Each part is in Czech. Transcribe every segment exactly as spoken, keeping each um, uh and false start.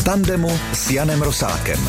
tandemu s Janem Rosákem.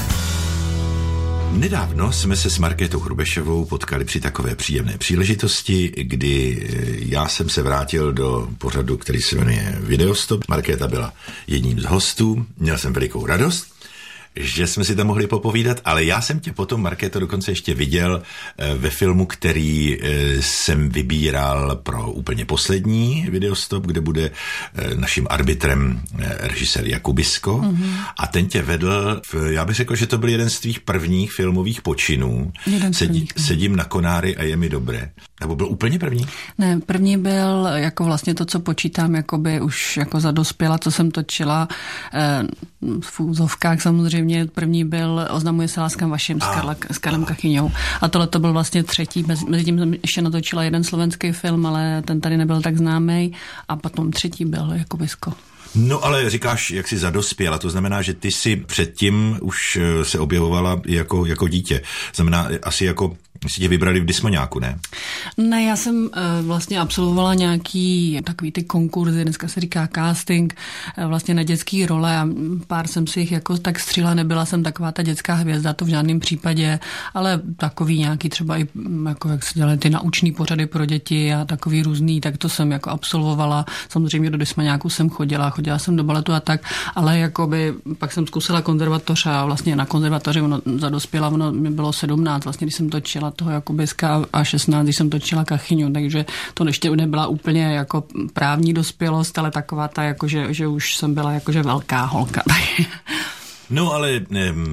Nedávno jsme se s Markétou Hrubešovou potkali při takové příjemné příležitosti, kdy já jsem se vrátil do pořadu, který se jmenuje Videostop. Markéta byla jedním z hostů, měl jsem velikou radost, že jsme si tam mohli popovídat, ale já jsem tě potom, Markéto, dokonce ještě viděl ve filmu, který jsem vybíral pro úplně poslední Videostop, kde bude naším arbitrem režisér Jakubisko. Mm-hmm. A ten tě vedl, já bych řekl, že to byl jeden z tvých prvních filmových počinů. Sedí, sedím na konári a je mi dobré. Nebo byl úplně první? Ne, první byl jako vlastně to, co počítám, jakoby už jako za dospěla, co jsem točila eh, v úzovkách samozřejmě. První byl Oznamuje se láskám vašim s, Karla, s Karlem Kachyňou. A tohle to byl vlastně třetí. Mezi tím jsem ještě natočila jeden slovenský film, ale ten tady nebyl tak známý. A potom třetí byl Jakubisko. No ale říkáš, jak jsi zadospěla, to znamená, že ty si předtím už se objevovala jako, jako dítě. Znamená asi jako si tě vybrali v Dismaňáku, ne? Ne, já jsem uh, vlastně absolvovala nějaký takový ty konkurzy, dneska se říká casting, uh, vlastně na dětský role a pár jsem si jich jako tak stříla, nebyla jsem taková ta dětská hvězda, to v žádném případě, ale takový nějaký třeba i, jako jak se dělaly ty naučný pořady pro děti a takový různý, tak to jsem jako absolvovala. Samozřejmě do Dismaňáku jsem chodila, chodila jsem do baletu a tak, ale jakoby pak jsem zkusila konzervatoř a vlastně na konzervatoři ono zadospěla, ono mi bylo sedmnáct, vlastně když jsem točila toho Jakubiska a šestnáct, když jsem točila Kachyňu, takže to ještě nebyla úplně jako právní dospělost, ale taková ta, jako že, že už jsem byla jakože velká holka. No ale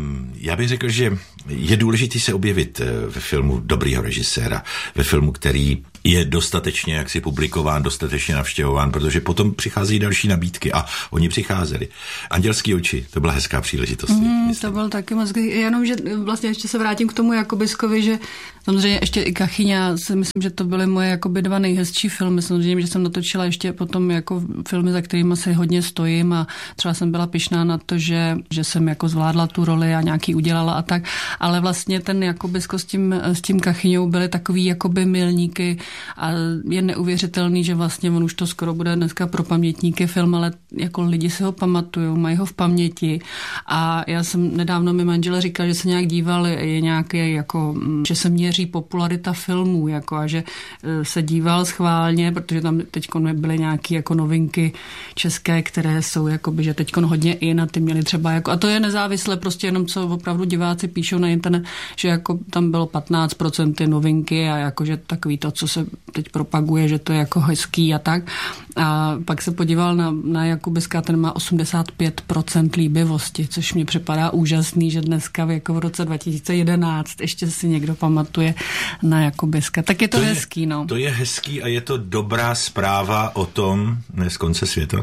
já bych řekl, že je důležité se objevit ve filmu dobrýho režiséra, ve filmu, který je dostatečně jaksi publikován, dostatečně navštěvován, protože potom přichází další nabídky a oni přicházeli. Andělský oči, to byla hezká příležitost. Mm, to byl taky moc, jenom, že vlastně ještě se vrátím k tomu Jakubiskovi, že samozřejmě ještě i Kachyňa, si myslím, že to byly moje jakoby dva nejhezčí filmy, samozřejmě, že jsem natočila ještě potom jako filmy, za kterými se hodně stojím a třeba jsem byla pyšná na to, že, že jsem jako zvládla tu roli a nějaký udělala a tak, ale vlastně ten Jakubisko s tím, s tím Kachyňou byly takový jakoby milníky a je neuvěřitelný, že vlastně on už to skoro bude dneska pro pamětníky film, ale jako lidi si ho pamatujou, mají ho v paměti a já jsem nedávno mi manžel říkal, že se nějak díval, je nějaké jako, že se měří popularita filmů, jako a že se díval schválně, protože tam teďko byly nějaké jako novinky české, které jsou jakoby, že teďko hodně i na ty měli třeba jako, a to je nezávisle prostě jenom, co opravdu diváci píšou na internet, že jako tam bylo patnáct procent ty novinky a jakože takový to, co se teď propaguje, že to je jako hezký a tak. A pak se podíval na, na Jakubiska, ten má osmdesát pět procent líbivosti, což mi připadá úžasný, že dneska jako v roce dva tisíce jedenáct ještě si někdo pamatuje na Jakubiska. Tak je to, to hezký, je, no. To je hezký a je to dobrá zpráva o tom, ne z konce světa,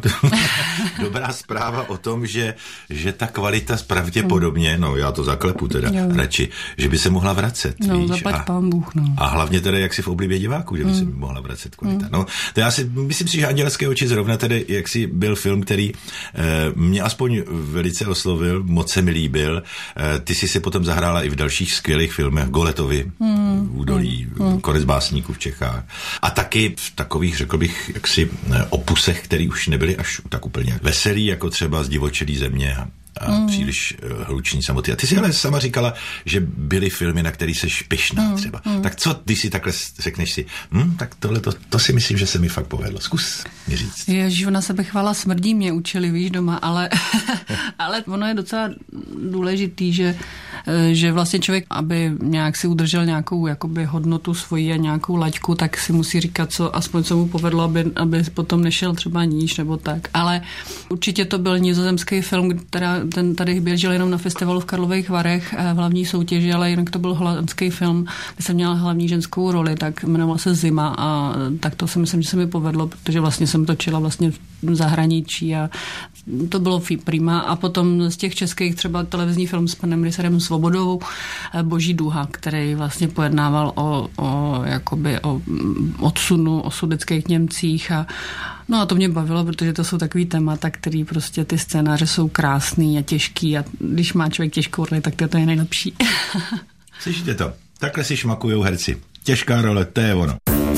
dobrá zpráva o tom, že, že ta kvalita pravděpodobně, no já to zaklepu teda jo. radši, že by se mohla vracet. No, víš? zaplať a, pán Bůh, no. A hlavně teda, jak si v oblibě diváků, že by mm. se mohla vracet kvalita. Mm. No, to já si, myslím si, že Andělské oči zrovna tedy, jak si byl film, který eh, mě aspoň velice oslovil, moc se mi líbil. Eh, ty jsi si potom zahrála i v dalších skvělých filmech, Goletovi, mm. Údolí, mm. Konec básníků v Čechách. A taky v takových, řekl bych, jaksi opusech, který už nebyly až tak úplně veselý, jako třeba Zdivočelý země a mm. příliš uh, hluční samoty. A ty si ale sama říkala, že byly filmy, na který seš pyšná mm. třeba. Mm. Tak co, když si takhle řekneš si, hm, tak tohle, to, to si myslím, že se mi fakt povedlo. Zkus mi říct. Ježiš, na sebe chvála smrdí, mě učili, víš, doma, ale, ale ono je docela důležitý, že, že vlastně člověk, aby nějak si udržel nějakou jakoby hodnotu svoji a nějakou laťku, tak si musí říkat, co aspoň co mu povedlo, aby, aby potom nešel třeba níž nebo tak. Ale určitě to byl nizozemský film, která ten tady běžel jenom na festivalu v Karlových Varech v hlavní soutěži, ale jinak to byl holandský film, kde jsem měla hlavní ženskou roli, tak jmenoval se Zima a tak to si myslím, že se mi povedlo, protože vlastně jsem točila vlastně v zahraničí a to bylo prima. A potom z těch českých třeba televizní film s panem Ryserem Svobodou Boží duha, který vlastně pojednával o, o jakoby o odsunu, o sudetských Němcích a no a to mě bavilo, protože to jsou takový témata, který prostě ty scénáře jsou krásný a těžký a když má člověk těžkou roli, tak to, to je nejlepší. Slyšíte to? Takhle si šmakujou herci. Těžká role, to je ono.